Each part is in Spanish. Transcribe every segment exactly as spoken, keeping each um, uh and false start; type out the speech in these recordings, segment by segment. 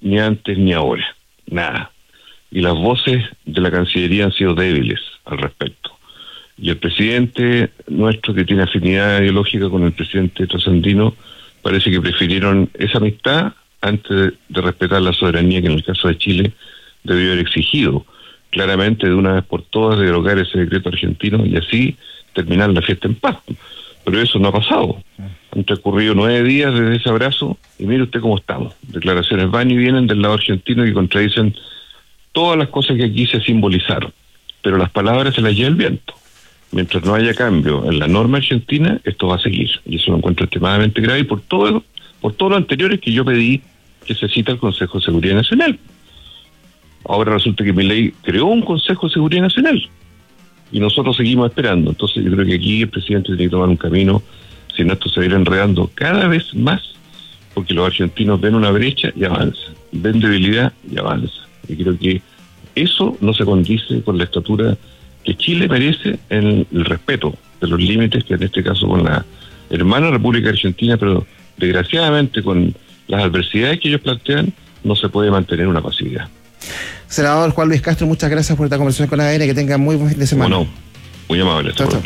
ni antes ni ahora, nada. Y las voces de la Cancillería han sido débiles al respecto. Y el presidente nuestro, que tiene afinidad ideológica con el presidente trasandino, parece que prefirieron esa amistad antes de, de respetar la soberanía que en el caso de Chile debió haber exigido claramente de una vez por todas derogar ese decreto argentino y así terminar la fiesta en paz. Pero eso no ha pasado. Han transcurrido nueve días desde ese abrazo y mire usted cómo estamos. Declaraciones van y vienen del lado argentino y contradicen todas las cosas que aquí se simbolizaron. Pero las palabras se las lleva el viento. Mientras no haya cambio en la norma argentina, esto va a seguir. Y eso lo encuentro extremadamente grave y por todo, por todo lo anterior es que yo pedí que se cita el Consejo de Seguridad Nacional. Ahora resulta que Milei creó un Consejo de Seguridad Nacional y nosotros seguimos esperando. Entonces yo creo que aquí el presidente tiene que tomar un camino, si no esto se va a ir enredando cada vez más, porque los argentinos ven una brecha y avanzan, ven debilidad y avanzan. Y creo que eso no se condice con la estatura que Chile merece en el respeto de los límites que en este caso con la hermana República Argentina, pero desgraciadamente con las adversidades que ellos plantean no se puede mantener una pasividad. Senador Juan Luis Castro, muchas gracias por esta conversación con A D N, que tengan muy buen fin de semana. Bueno, muy amable. Chao, chao.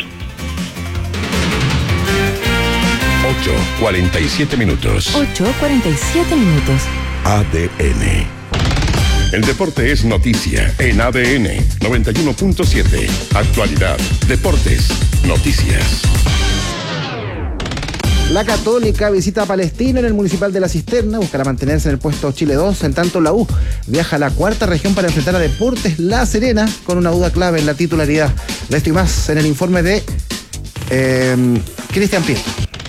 ocho cuarenta y siete minutos. ocho cuarenta y siete minutos. A D N. El deporte es noticia en A D N noventa y uno punto siete. Actualidad, deportes, noticias. La Católica visita a Palestino en el Municipal de La Cisterna, buscará mantenerse en el puesto Chile dos, en tanto la U viaja a la cuarta región para enfrentar a Deportes La Serena con una duda clave en la titularidad. De esto y más en el informe de eh, Cristian Prieto.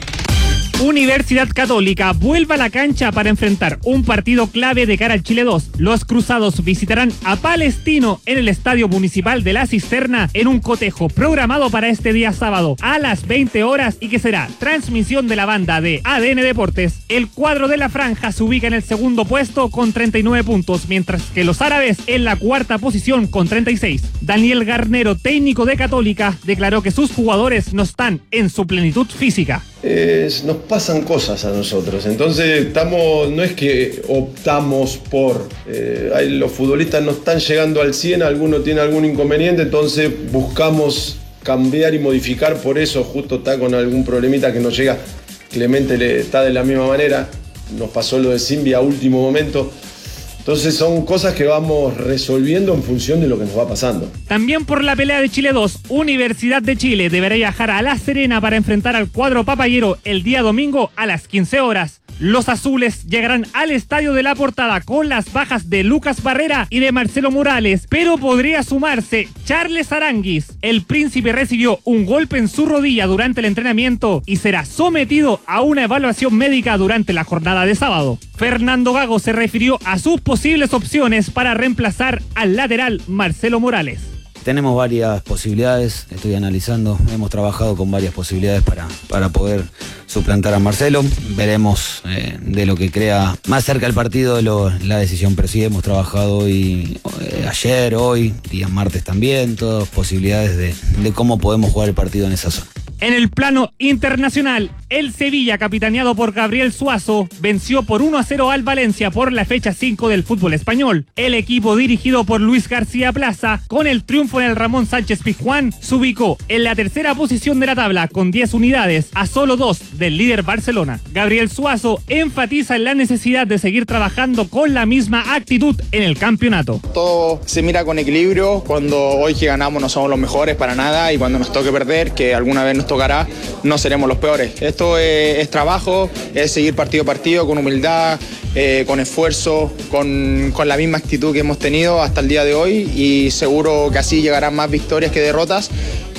Universidad Católica vuelve a la cancha para enfrentar un partido clave de cara al Chile dos. Los cruzados visitarán a Palestino en el Estadio Municipal de La Cisterna en un cotejo programado para este día sábado a las veinte horas y que será transmisión de la banda de A D N Deportes. El cuadro de la franja se ubica en el segundo puesto con treinta y nueve puntos, mientras que los árabes en la cuarta posición con treinta y seis. Daniel Garnero, técnico de Católica, declaró que sus jugadores no están en su plenitud física. Eh, nos pasan cosas a nosotros, entonces estamos, no es que optamos por, eh, hay, los futbolistas no están llegando al cien, alguno tiene algún inconveniente, entonces buscamos cambiar y modificar, por eso justo está con algún problemita que no llega. Clemente le, está de la misma manera, nos pasó lo de Simbi a último momento. Entonces son cosas que vamos resolviendo en función de lo que nos va pasando. También por la pelea de Chile dos, Universidad de Chile deberá viajar a La Serena para enfrentar al cuadro papayero el día domingo a las quince horas. Los azules llegarán al Estadio de la Portada con las bajas de Lucas Barrera y de Marcelo Morales, pero podría sumarse Charles Aranguis. El príncipe recibió un golpe en su rodilla durante el entrenamiento y será sometido a una evaluación médica durante la jornada de sábado. Fernando Gago se refirió a sus posibles opciones para reemplazar al lateral Marcelo Morales. Tenemos varias posibilidades, estoy analizando, hemos trabajado con varias posibilidades para, para poder suplantar a Marcelo. Veremos eh, de lo que crea más cerca el partido lo, la decisión, pero sí hemos trabajado hoy, eh, ayer, hoy, día martes también, todas posibilidades de, de cómo podemos jugar el partido en esa zona. En el plano internacional, el Sevilla, capitaneado por Gabriel Suazo, venció por uno a cero al Valencia por la fecha cinco del fútbol español. El equipo dirigido por Luis García Plaza, con el triunfo en el Ramón Sánchez Pizjuán, se ubicó en la tercera posición de la tabla con diez unidades, a solo dos del líder Barcelona. Gabriel Suazo enfatiza en la necesidad de seguir trabajando con la misma actitud en el campeonato. Todo se mira con equilibrio, cuando hoy que ganamos no somos los mejores para nada y cuando nos toque perder, que alguna vez nos tocará, no seremos los peores. Esto es, es trabajo, es seguir partido a partido con humildad, eh, con esfuerzo, con, con la misma actitud que hemos tenido hasta el día de hoy y seguro que así llegarán más victorias que derrotas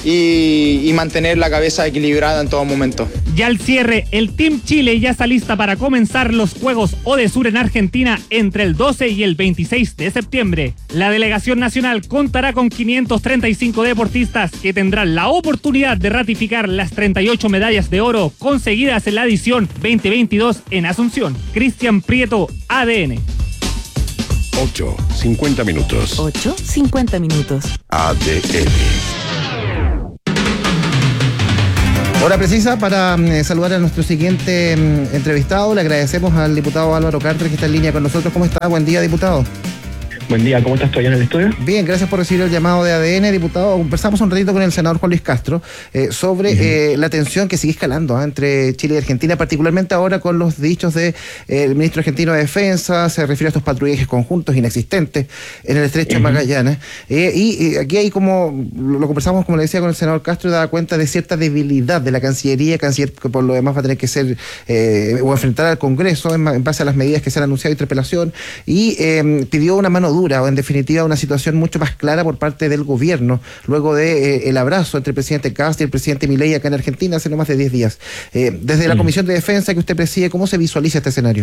y, y mantener la cabeza equilibrada en todo momento. Ya al cierre, el Team Chile ya está lista para comenzar los Juegos Odesur en Argentina entre el doce y el veintiséis de septiembre. La delegación nacional contará con quinientos treinta y cinco deportistas que tendrán la oportunidad de ratificar las treinta y ocho medallas de oro conseguidas en la edición veinte veintidós en Asunción. Cristian Prieto, A D N. ocho cincuenta minutos. ocho cincuenta minutos. A D N. Hora precisa para eh, saludar a nuestro siguiente eh, entrevistado. Le agradecemos al diputado Álvaro Carter que está en línea con nosotros. ¿Cómo está? Buen día, diputado. Buen día, ¿cómo estás tú allá en el estudio? Bien, gracias por recibir el llamado de A D N, diputado. Conversamos un ratito con el senador Juan Luis Castro eh, sobre uh-huh. eh, la tensión que sigue escalando ¿eh? entre Chile y Argentina, particularmente ahora con los dichos del de, eh, ministro argentino de Defensa. Se refiere a estos patrullajes conjuntos inexistentes en el estrecho uh-huh. de Magallanes. Eh, y eh, aquí hay como, lo conversamos como le decía con el senador Castro, y daba cuenta de cierta debilidad de la Cancillería, canciller que por lo demás va a tener que ser eh, o enfrentar al Congreso en, en base a las medidas que se han anunciado de interpelación, y eh, pidió una mano dura, o en definitiva una situación mucho más clara por parte del gobierno, luego de eh, el abrazo entre el presidente Kast y el presidente Milei acá en Argentina hace no más de diez días. Eh, desde la Comisión de Defensa que usted preside, ¿cómo se visualiza este escenario?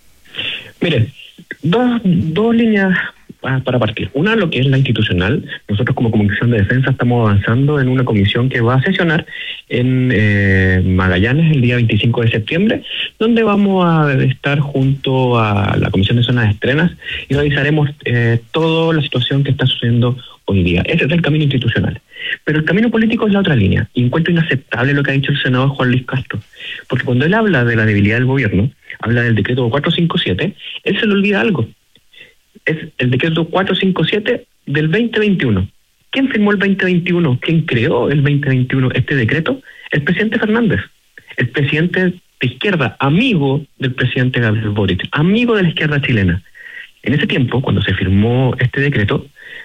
Mire, dos, dos líneas para partir. Una, lo que es la institucional. Nosotros como Comisión de Defensa estamos avanzando en una comisión que va a sesionar en eh, Magallanes el día veinticinco de septiembre, donde vamos a estar junto a la Comisión de Zonas Extremas y revisaremos eh, toda la situación que está sucediendo hoy día. Ese es el camino institucional. Pero el camino político es la otra línea. Y encuentro inaceptable lo que ha dicho el senador Juan Luis Castro. Porque cuando él habla de la debilidad del gobierno, habla del decreto cuatrocientos cincuenta y siete, él se le olvida algo. Es el decreto cuatrocientos cincuenta y siete del veinte veintiuno. ¿Quién firmó el veinte veintiuno? ¿Quién creó el veinte veintiuno este decreto? El presidente Fernández, el presidente de izquierda, amigo del presidente Gabriel Boric, amigo de la izquierda chilena. En ese tiempo, cuando se firmó este decreto,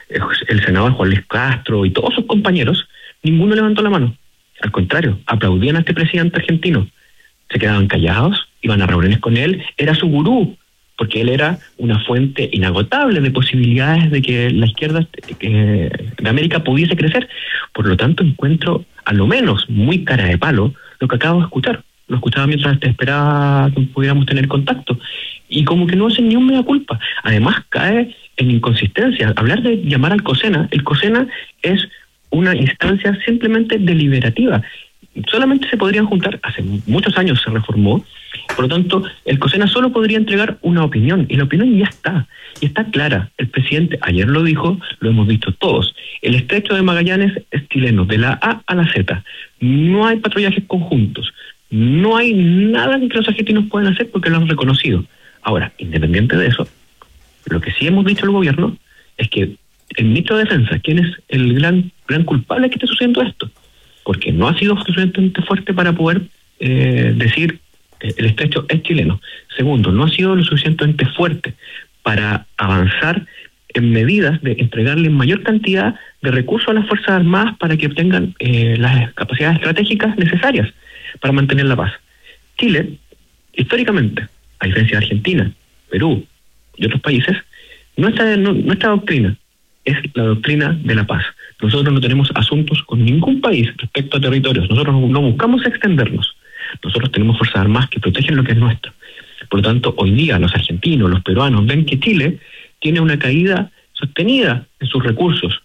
el senador Juan Luis Castro y todos sus compañeros, ninguno levantó la mano. Al contrario, aplaudían a este presidente argentino. Se quedaban callados, iban a reuniones con él, era su gurú, porque él era una fuente inagotable de posibilidades de que la izquierda eh, de América pudiese crecer. Por lo tanto, encuentro a lo menos muy cara de palo lo que acabo de escuchar. Lo escuchaba mientras te esperaba que pudiéramos tener contacto. Y como que no hace ni un mea culpa. Además, cae en inconsistencia. Hablar de llamar al COSENA, el COSENA es una instancia simplemente deliberativa. Solamente se podrían juntar, hace muchos años se reformó, por lo tanto, el COSENA solo podría entregar una opinión, y la opinión ya está, y está clara. El presidente ayer lo dijo, lo hemos visto todos. El estrecho de Magallanes es chileno, de la A a la Z. No hay patrullajes conjuntos, no hay nada que los argentinos puedan hacer porque lo han reconocido. Ahora, independiente de eso, lo que sí hemos dicho al gobierno es que el ministro de Defensa, ¿quién es el gran, gran culpable que esté sucediendo esto? Porque no ha sido suficientemente fuerte para poder eh, decir que el estrecho es chileno. Segundo, no ha sido lo suficientemente fuerte para avanzar en medidas de entregarle mayor cantidad de recursos a las Fuerzas Armadas para que obtengan eh, las capacidades estratégicas necesarias para mantener la paz. Chile, históricamente, a diferencia de Argentina, Perú y otros países, nuestra, no, nuestra doctrina es la doctrina de la paz. Nosotros no tenemos asuntos con ningún país respecto a territorios. Nosotros no buscamos extendernos. Nosotros tenemos fuerzas armadas que protegen lo que es nuestro. Por lo tanto, hoy día los argentinos, los peruanos, ven que Chile tiene una caída sostenida en sus recursos,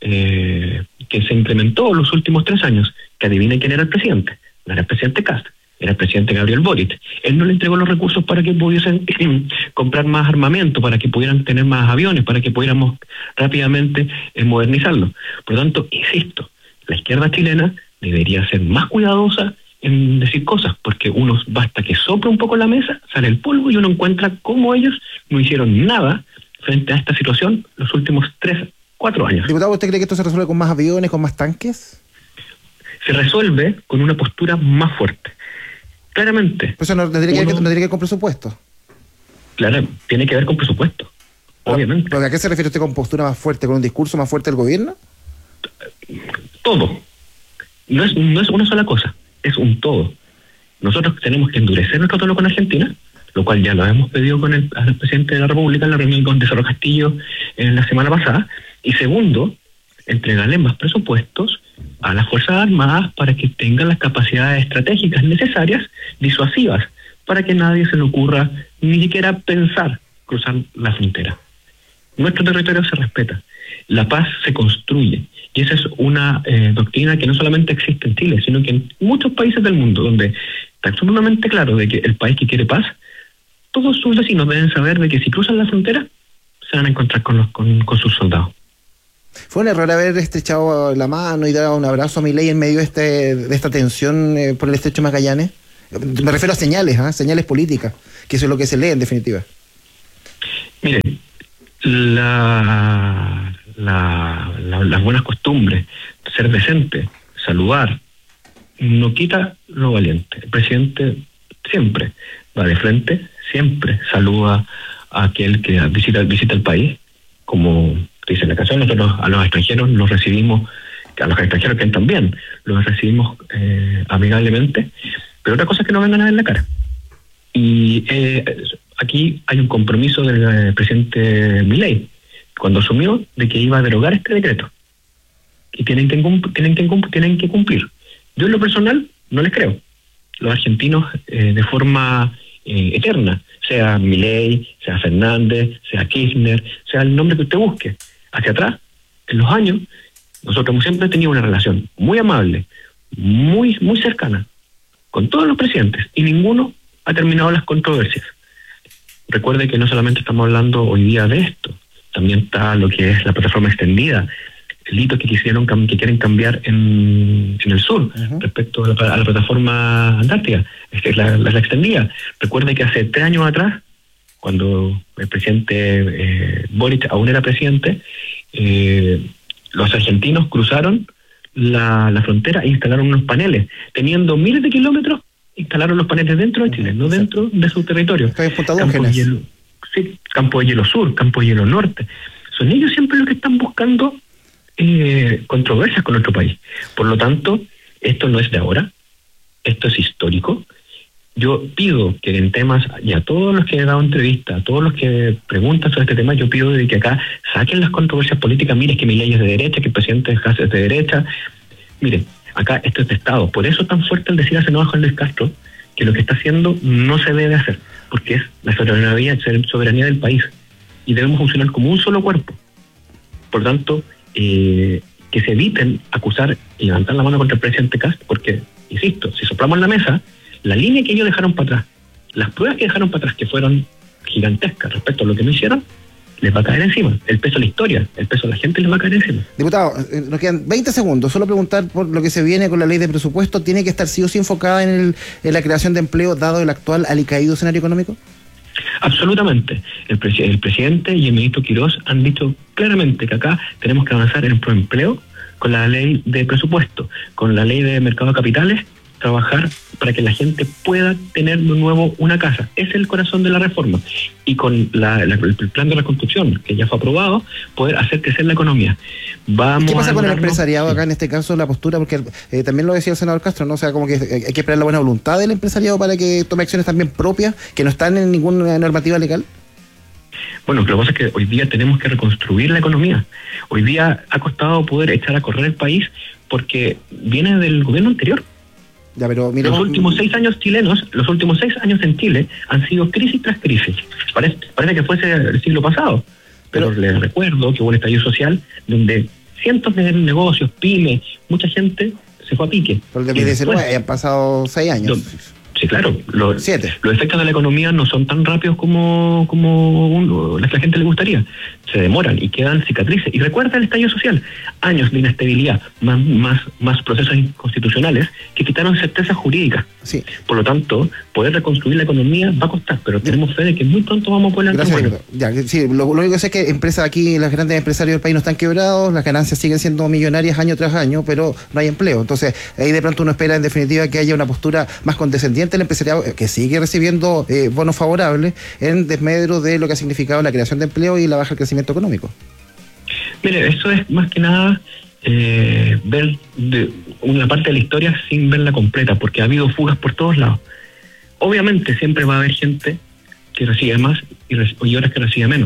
eh, que se implementó en los últimos tres años. Que adivinen quién era el presidente. No era el presidente Kast, era el presidente Gabriel Boric. Él no le entregó los recursos para que pudiesen eh, comprar más armamento, para que pudieran tener más aviones, para que pudiéramos rápidamente eh, modernizarlo. Por lo tanto, insisto, la izquierda chilena debería ser más cuidadosa en decir cosas, porque uno basta que sople un poco la mesa, sale el polvo y uno encuentra cómo ellos no hicieron nada frente a esta situación los últimos tres, cuatro años. Diputado, ¿usted cree que esto se resuelve con más aviones, con más tanques? Se resuelve con una postura más fuerte. Claramente. Pues eso no tendría, uno, que, no tendría que ver con presupuesto. Claro, tiene que ver con presupuesto, pero, obviamente. ¿Pero a qué se refiere usted con postura más fuerte? ¿Con un discurso más fuerte del gobierno? Todo. No es, no es una sola cosa, es un todo. Nosotros tenemos que endurecer nuestro tono con Argentina, lo cual ya lo hemos pedido con el, el presidente de la República en la reunión con Tesoro Castillo en la semana pasada. Y segundo, entregarle más presupuestos a las Fuerzas Armadas para que tengan las capacidades estratégicas necesarias, disuasivas, para que nadie se le ocurra ni siquiera pensar cruzar la frontera. Nuestro territorio se respeta, la paz se construye, y esa es una eh, doctrina que no solamente existe en Chile, sino que en muchos países del mundo, donde está absolutamente claro de que el país que quiere paz, todos sus vecinos deben saber de que si cruzan la frontera, se van a encontrar con, los, con, con sus soldados. ¿Fue un error haber estrechado la mano y dado un abrazo a Milei en medio de, este, de esta tensión eh, por el estrecho Magallanes? Me refiero a señales, ¿eh? señales políticas, que eso es lo que se lee en definitiva. Mire, la, la, la, las buenas costumbres, ser decente, saludar, no quita lo valiente. El presidente siempre va de frente, siempre saluda a aquel que visita, visita el país, como dice la canción. Nosotros a los extranjeros los recibimos, a los extranjeros que también los recibimos eh, amigablemente, pero otra cosa es que no vengan a ver la cara. Y eh, aquí hay un compromiso del eh, presidente Milei, cuando asumió de que iba a derogar este decreto, y tienen que, tienen que, tienen que cumplir. Yo en lo personal no les creo. Los argentinos eh, de forma eh, eterna, sea Milei, sea Fernández, sea Kirchner, sea el nombre que usted busque, hacia atrás, en los años, nosotros hemos siempre tenido una relación muy amable, muy, muy cercana, con todos los presidentes, y ninguno ha terminado las controversias. Recuerde que no solamente estamos hablando hoy día de esto, también está lo que es la plataforma extendida, el hito que quisieron que quieren cambiar en, en el sur, uh-huh. respecto a la, a la plataforma antártica, es la, la, la extendida. Recuerde que hace tres años atrás, cuando el presidente eh, Boric aún era presidente, eh, los argentinos cruzaron la, la frontera e instalaron unos paneles. Teniendo miles de kilómetros, instalaron los paneles dentro de Chile, no dentro de su territorio. Campo de hielo, sí, Campo de Hielo Sur, Campo de Hielo Norte. Son ellos siempre los que están buscando eh, controversias con nuestro país. Por lo tanto, esto no es de ahora, esto es histórico. Yo pido que en temas, y a todos los que he dado entrevista, a todos los que preguntan sobre este tema, yo pido de que acá saquen las controversias políticas. Mire, es que Milei es de derecha, que el presidente Hass es de derecha. Mire, acá esto es de Estado. Por eso es tan fuerte el decir a senador Juan Luis Castro que lo que está haciendo no se debe hacer, porque es la soberanía, soberanía del país, y debemos funcionar como un solo cuerpo. Por tanto, eh, que se eviten acusar y levantar la mano contra el presidente Castro, porque, insisto, si soplamos la mesa, la línea que ellos dejaron para atrás, las pruebas que dejaron para atrás, que fueron gigantescas respecto a lo que no hicieron, les va a caer encima. El peso de la historia, el peso de la gente les va a caer encima. Diputado, nos quedan veinte segundos. Solo preguntar por lo que se viene con la ley de presupuesto. ¿Tiene que estar sí o sí enfocada en, el, en la creación de empleo, dado el actual alicaído escenario económico? Absolutamente. El, presi- el presidente y el ministro Quirós han dicho claramente que acá tenemos que avanzar en proempleo con la ley de presupuesto, con la ley de mercado de capitales, trabajar para que la gente pueda tener de nuevo una casa. Ese es el corazón de la reforma. Y con la, la, el plan de reconstrucción, que ya fue aprobado, poder hacer crecer la economía. Vamos ¿Qué pasa a con el darnos... empresariado acá, en este caso, la postura? Porque eh, también lo decía el senador Castro, ¿no? O sea, como que hay que esperar la buena voluntad del empresariado para que tome acciones también propias, que no están en ninguna normativa legal. Bueno, lo que pasa es que hoy día tenemos que reconstruir la economía. Hoy día ha costado poder echar a correr el país porque viene del gobierno anterior. Ya, pero miremos... Los últimos seis años chilenos, los últimos seis años en Chile han sido crisis tras crisis. Parece, parece que fuese el siglo pasado, pero, pero les recuerdo que hubo un estallido social donde cientos de negocios, pymes, mucha gente se fue a pique. Pero el dos mil diecinueve han pasado seis años. Lo, sí, claro. Lo, Siete. Los efectos de la economía no son tan rápidos como, como uno, la gente le gustaría. Se demoran y quedan cicatrices. Y recuerda el estallido social. Años de inestabilidad, más, más, más procesos inconstitucionales que quitaron certezas jurídicas. Sí. Por lo tanto, poder reconstruir la economía va a costar, pero tenemos fe de que muy pronto vamos a poder... Gracias. Ya, sí, lo, lo único que sé es que empresas aquí, las grandes empresarios del país no están quebrados, las ganancias siguen siendo millonarias año tras año, pero no hay empleo. Entonces, ahí de pronto uno espera en definitiva que haya una postura más condescendiente del empresariado, que sigue recibiendo eh, bonos favorables en desmedro de lo que ha significado la creación de empleo y la baja del crecimiento económico. Mire, eso es más que nada eh, ver de una parte de la historia sin verla completa, porque ha habido fugas por todos lados. Obviamente siempre va a haber gente que recibe más y, re- y otras que recibe menos.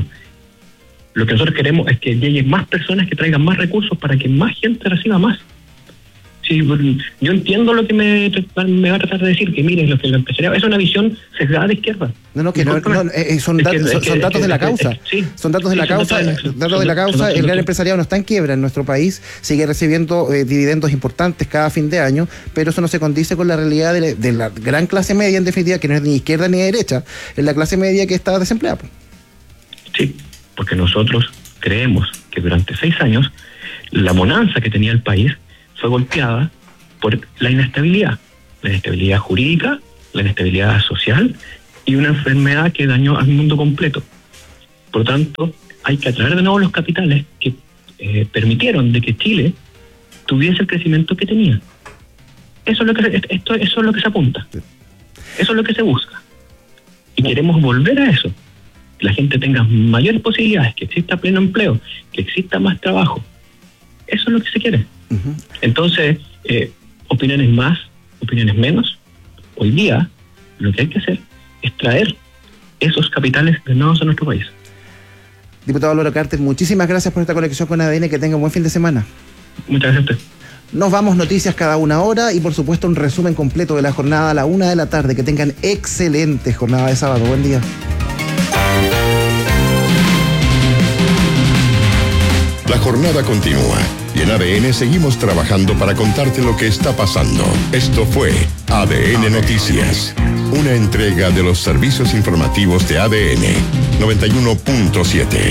Lo que nosotros queremos es que lleguen más personas que traigan más recursos para que más gente reciba más. Sí, yo entiendo lo que me, me va a tratar de decir, que miren, lo que lo empresariado es una visión sesgada de izquierda. No, no, que no, no eh, son, dat- son, son datos de la causa. Sí, son datos de la causa. Datos de la causa. El gran empresariado no está en quiebra en nuestro país, sigue recibiendo eh, dividendos importantes cada fin de año, pero eso no se condice con la realidad de la, de la gran clase media, en definitiva, que no es ni izquierda ni derecha, es la clase media que está desempleada. Sí, porque nosotros creemos que durante seis años la bonanza que tenía el país fue golpeada por la inestabilidad, la inestabilidad jurídica, la inestabilidad social y una enfermedad que dañó al mundo completo. Por lo tanto, hay que atraer de nuevo los capitales que eh, permitieron de que Chile tuviese el crecimiento que tenía. Eso es lo que esto, eso es lo que se apunta. Eso es lo que se busca. Y queremos volver a eso. Que la gente tenga mayores posibilidades, que exista pleno empleo, que exista más trabajo. Eso es lo que se quiere. Uh-huh. Entonces, eh, opiniones más, opiniones menos. Hoy día, lo que hay que hacer es traer esos capitales de nuevo a nuestro país. Diputado Álvaro Carter, muchísimas gracias por esta conexión con A D N. Que tenga un buen fin de semana. Muchas gracias a usted. Nos vamos, noticias cada una hora y por supuesto un resumen completo de la jornada a la una de la tarde. Que tengan excelente jornada de sábado. Buen día. La jornada continúa y en A D N seguimos trabajando para contarte lo que está pasando. Esto fue A D N Noticias, una entrega de los servicios informativos de A D N noventa y uno punto siete.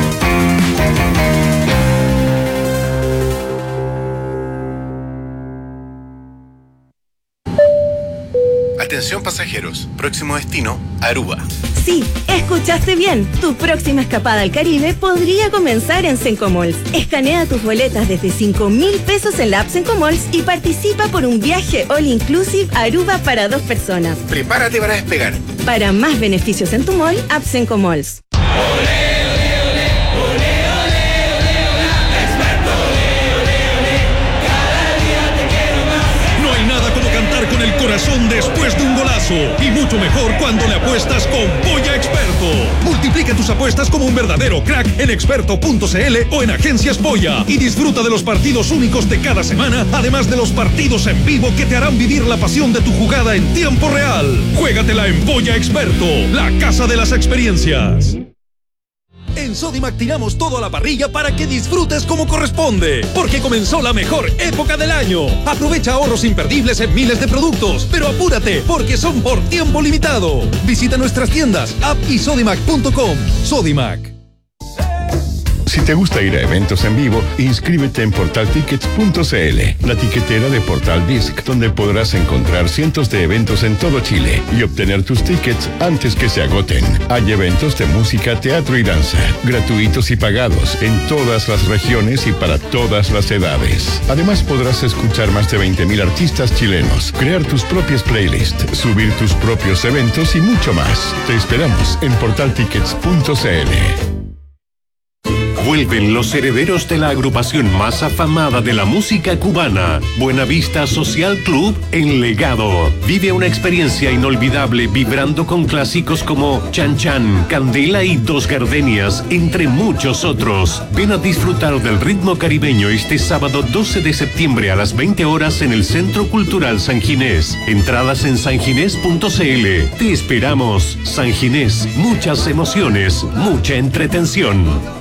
Atención pasajeros, próximo destino, Aruba. Sí, escuchaste bien. Tu próxima escapada al Caribe podría comenzar en Sencomalls. Escanea tus boletas desde cinco mil pesos en la app Sencomalls y participa por un viaje all inclusive a Aruba para dos personas. Prepárate para despegar. Para más beneficios en tu mall, app Sencomalls. Con el corazón después de un golazo y mucho mejor cuando le apuestas con Polla Experto. Multiplica tus apuestas como un verdadero crack en experto punto c l o en Agencias Polla y disfruta de los partidos únicos de cada semana, además de los partidos en vivo que te harán vivir la pasión de tu jugada en tiempo real. Juégatela en Polla Experto, la casa de las experiencias. En Sodimac tiramos todo a la parrilla para que disfrutes como corresponde, porque comenzó la mejor época del año. Aprovecha ahorros imperdibles en miles de productos, pero apúrate, porque son por tiempo limitado. Visita nuestras tiendas, app y sodimac punto com. Sodimac. Si te gusta ir a eventos en vivo, inscríbete en portal tickets punto c l, la tiquetera de Portal Disc, donde podrás encontrar cientos de eventos en todo Chile y obtener tus tickets antes que se agoten. Hay eventos de música, teatro y danza, gratuitos y pagados, en todas las regiones y para todas las edades. Además podrás escuchar más de veinte mil artistas chilenos, crear tus propias playlists, subir tus propios eventos y mucho más. Te esperamos en portal tickets punto c l. Vuelven los herederos de la agrupación más afamada de la música cubana, Buenavista Social Club en Legado. Vive una experiencia inolvidable vibrando con clásicos como Chan Chan, Candela y Dos Gardenias, entre muchos otros. Ven a disfrutar del ritmo caribeño este sábado doce de septiembre a las veinte horas en el Centro Cultural San Ginés. Entradas en san ginés punto c l. Te esperamos. San Ginés, muchas emociones, mucha entretención.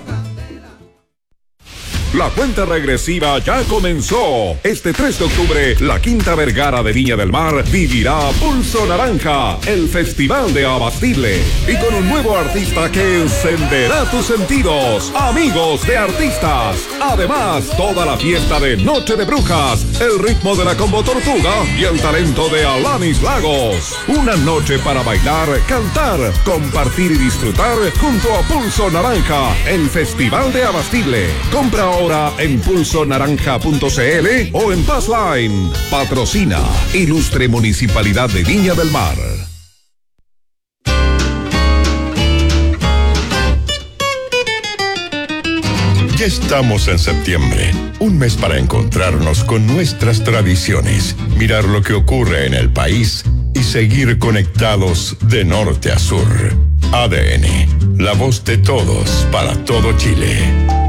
La cuenta regresiva ya comenzó. Este tres de octubre, la Quinta Vergara de Viña del Mar vivirá Pulso Naranja, el festival de Abastible. Y con un nuevo artista que encenderá tus sentidos. Amigos de artistas. Además, toda la fiesta de Noche de Brujas, el ritmo de la Combo Tortuga y el talento de Alanis Lagos. Una noche para bailar, cantar, compartir y disfrutar junto a Pulso Naranja, el festival de Abastible. Compra ahora en pulso naranja punto c l o en Passline. Patrocina Ilustre Municipalidad de Viña del Mar. Ya estamos en septiembre, un mes para encontrarnos con nuestras tradiciones, mirar lo que ocurre en el país y seguir conectados de norte a sur. A D N, la voz de todos para todo Chile.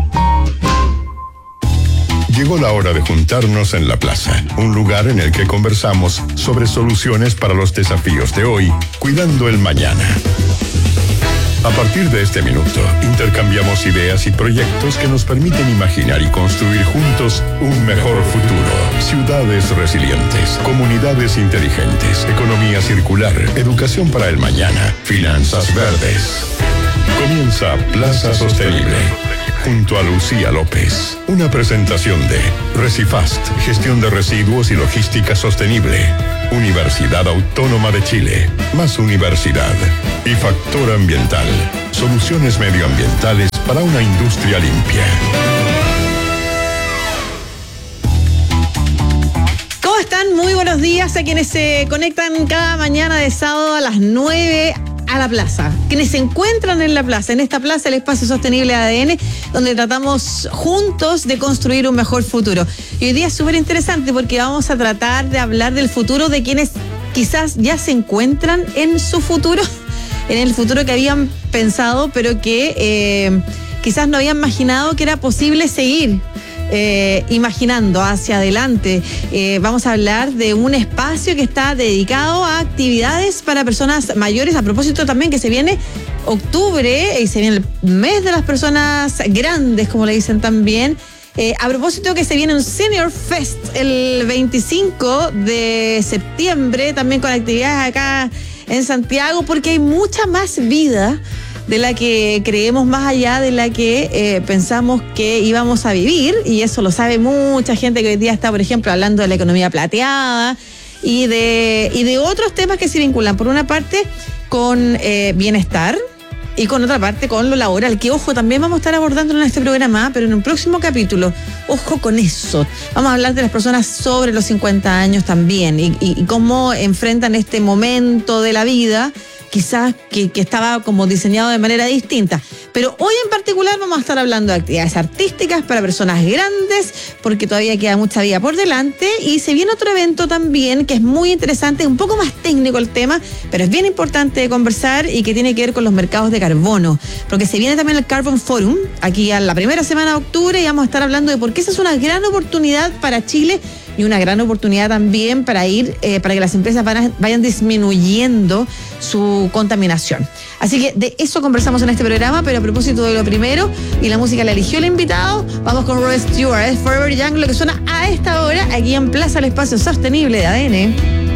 Llegó la hora de juntarnos en la plaza, un lugar en el que conversamos sobre soluciones para los desafíos de hoy, cuidando el mañana. A partir de este minuto, intercambiamos ideas y proyectos que nos permiten imaginar y construir juntos un mejor futuro. Ciudades resilientes, comunidades inteligentes, economía circular, educación para el mañana, finanzas verdes. Comienza Plaza Sostenible. junto a Lucía López. Una presentación de Recifast, gestión de residuos y logística sostenible. Universidad Autónoma de Chile, más universidad. Y Factor Ambiental, soluciones medioambientales para una industria limpia. ¿Cómo están? Muy buenos días a quienes se conectan cada mañana de sábado a las nueve a la plaza. Quienes se encuentran en la plaza, en esta plaza, el Espacio Sostenible A D N, donde tratamos juntos de construir un mejor futuro. Y hoy día es súper interesante porque vamos a tratar de hablar del futuro de quienes quizás ya se encuentran en su futuro, en el futuro que habían pensado, pero que eh, quizás no habían imaginado que era posible seguir Eh, imaginando hacia adelante. Eh, vamos a hablar de un espacio que está dedicado a actividades para personas mayores. A propósito también que se viene octubre y se viene el mes de las personas grandes, como le dicen también. Eh, a propósito que se viene un Senior Fest el veinticinco de septiembre, también con actividades acá en Santiago, porque hay mucha más vida de la que creemos, más allá de la que eh, pensamos que íbamos a vivir, y eso lo sabe mucha gente que hoy día está, por ejemplo, hablando de la economía plateada y de, y de otros temas que se vinculan, por una parte, con eh, bienestar y con otra parte con lo laboral, que ojo, también vamos a estar abordándolo en este programa, pero en un próximo capítulo, ojo con eso. Vamos a hablar de las personas sobre los cincuenta años también y, y, y cómo enfrentan este momento de la vida, quizás que, que estaba como diseñado de manera distinta. Pero hoy en particular vamos a estar hablando de actividades artísticas para personas grandes, porque todavía queda mucha vida por delante, y se viene otro evento también que es muy interesante, un poco más técnico el tema, pero es bien importante de conversar y que tiene que ver con los mercados de carbono, porque se viene también el Carbon Forum, aquí a la primera semana de octubre, y vamos a estar hablando de por qué esa es una gran oportunidad para Chile y una gran oportunidad también para ir, eh, para que las empresas van a, vayan disminuyendo su contaminación. Así que de eso conversamos en este programa, pero a propósito de lo primero, y la música la eligió el invitado, vamos con Rod Stewart, es Forever Young, lo que suena a esta hora, aquí en Plaza, el Espacio Sostenible de A D N.